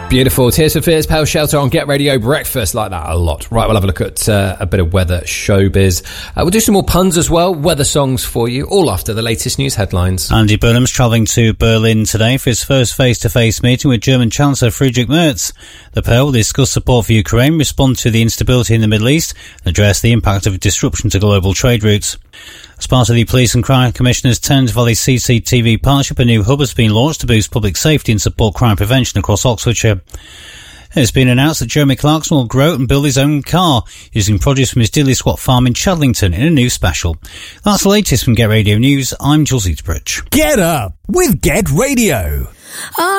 Beautiful. Tears for Fears, Pale Shelter on Get Radio Breakfast. Like that a lot. Right, we'll have a look at a bit of weather showbiz. We'll do some more puns as well, weather songs for you, all after the latest news headlines. Andy Burnham's travelling to Berlin today for his first face-to-face meeting with German Chancellor Friedrich Merz. The pair will discuss support for Ukraine, respond to the instability in the Middle East, and address the impact of disruption to global trade routes. As part of the Police and Crime Commissioner's Thames Valley CCTV partnership, a new hub has been launched to boost public safety and support crime prevention across Oxfordshire. It's been announced that Jeremy Clarkson will grow and build his own car using produce from his Dilly Squat farm in Chadlington in a new special. That's the latest from Get Radio News. I'm Jules Eaterbridge. Get up with Get Radio.